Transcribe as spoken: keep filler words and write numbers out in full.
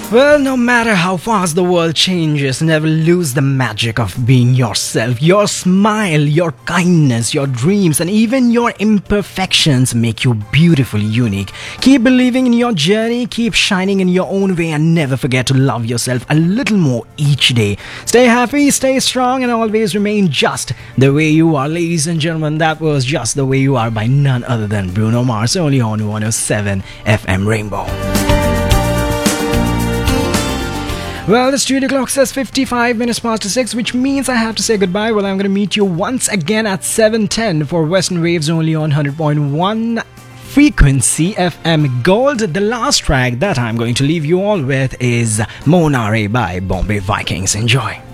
Well, no matter how fast the world changes, never lose the magic of being yourself. Your smile, your kindness, your dreams, and even your imperfections make you beautifully unique. Keep believing in your journey, keep shining in your own way, and never forget to love yourself a little more each day. Stay happy, stay strong, and always remain just the way you are. Ladies and gentlemen, that was Just the Way You Are by none other than Bruno Mars, only on one oh seven F M Rainbow. Well, the studio clock says fifty-five minutes past six, which means I have to say goodbye. Well, I'm going to meet you once again at seven ten for Western Waves only on one hundred point one Frequency F M Gold. The last track that I'm going to leave you all with is Monare by Bombay Vikings. Enjoy.